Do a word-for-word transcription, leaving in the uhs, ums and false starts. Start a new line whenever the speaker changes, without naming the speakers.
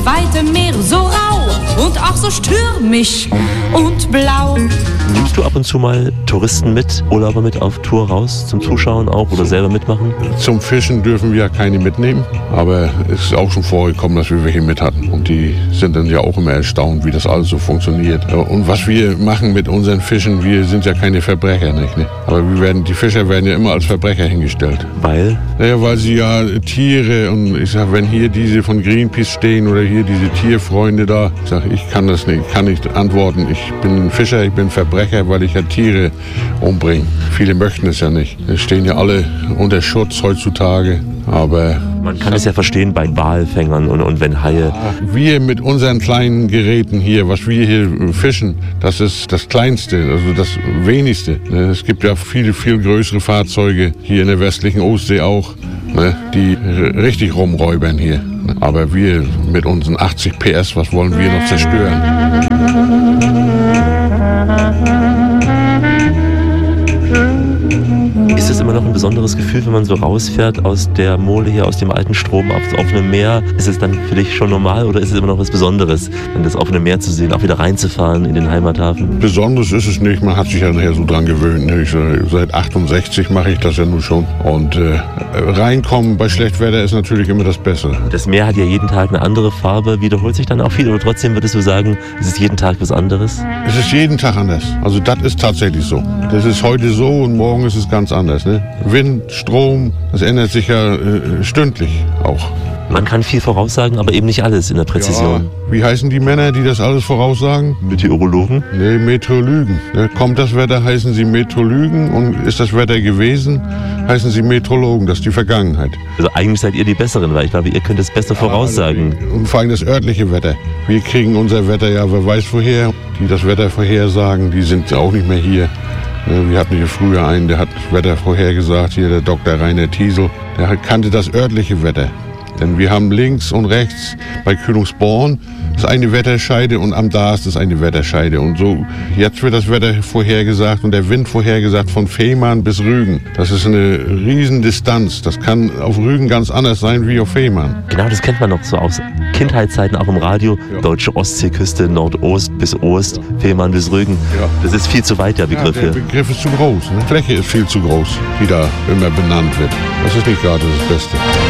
Weite Meer so rau und auch so stürmisch und blau.
Nimmst du ab und zu mal Touristen mit, Urlauber mit auf Tour raus, zum Zuschauen auch oder selber mitmachen?
Zum Fischen dürfen wir ja keine mitnehmen, aber es ist auch schon vorgekommen, dass wir welche mit hatten. Und die sind dann ja auch immer erstaunt, wie das alles so funktioniert. Und was wir machen mit unseren Fischen, wir sind ja keine Verbrecher, nicht? Ne? Aber wir werden, die Fischer werden ja immer als Verbrecher hingestellt.
Weil?
Naja, weil sie ja Tiere, und ich sag, wenn hier diese von Greenpeace stehen oder hier diese Tierfreunde da, ich sag, ich kann das nicht, kann nicht antworten. Ich bin ein Fischer, ich bin Verbrecher, weil ich ja Tiere umbringe. Viele möchten es ja nicht. Es stehen ja alle unter Schutz heutzutage, aber...
Man kann es ja verstehen bei Walfängern und, und wenn Haie...
Wir mit unseren kleinen Geräten hier, was wir hier fischen, das ist das Kleinste, also das Wenigste. Es gibt ja viele, viel größere Fahrzeuge, hier in der westlichen Ostsee auch, die richtig rumräubern hier. Aber wir mit unseren achtzig P S, was wollen wir noch zerstören?
Ist es immer noch ein besonderes Gefühl, wenn man so rausfährt aus der Mole hier, aus dem alten Strom aufs offene Meer? Ist es dann für dich schon normal oder ist es immer noch was Besonderes, dann das offene Meer zu sehen, auch wieder reinzufahren in den Heimathafen?
Besonders ist es nicht, man hat sich ja nachher so dran gewöhnt. Ich, seit achtundsechzig mache ich das ja nun schon. Und äh, reinkommen bei Schlechtwetter ist natürlich immer das Bessere.
Das Meer hat ja jeden Tag eine andere Farbe, wiederholt sich dann auch viel, oder trotzdem würdest du sagen, es ist jeden Tag was anderes?
Es ist jeden Tag anders. Also das ist tatsächlich so. Das ist heute so und morgen ist es ganz anders. Ne? Wind, Strom, das ändert sich ja äh, stündlich auch.
Man kann viel voraussagen, aber eben nicht alles in der Präzision.
Ja, wie heißen die Männer, die das alles voraussagen?
Meteorologen?
Nee, Meteorologen. Ne, kommt das Wetter, heißen sie Meteorologen, und ist das Wetter gewesen, heißen sie Meteorologen. Das ist die Vergangenheit.
Also eigentlich seid ihr die Besseren, weil ich glaube, ihr könnt es besser voraussagen.
Und vor allem das örtliche Wetter. Wir kriegen unser Wetter ja, wer weiß woher. Die das Wetter vorhersagen, die sind auch nicht mehr hier. Wir hatten hier früher einen, der hat das Wetter vorhergesagt, hier der Doktor Rainer Thiesel. Der kannte das örtliche Wetter. Denn wir haben links und rechts bei Kühlungsborn ist eine Wetterscheide und am Darß ist eine Wetterscheide. Und so, jetzt wird das Wetter vorhergesagt und der Wind vorhergesagt von Fehmarn bis Rügen. Das ist eine riesen Distanz. Das kann auf Rügen ganz anders sein wie auf Fehmarn.
Genau, das kennt man noch so aus Kindheitszeiten, auch im Radio. Ja. Deutsche Ostseeküste, Nordost bis Ost, ja. Fehmarn bis Rügen. Ja. Das ist viel zu weit, der Begriff
ja, der
hier.
Der Begriff ist zu groß. Ne? Die Fläche ist viel zu groß, die da immer benannt wird. Das ist nicht gerade das Beste.